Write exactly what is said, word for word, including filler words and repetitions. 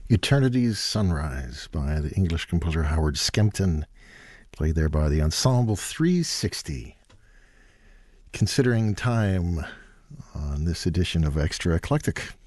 Eternity's Sunrise by the English composer Howard Skempton, played there by the Ensemble three sixty. Considering time on this edition of Extra Eclectic,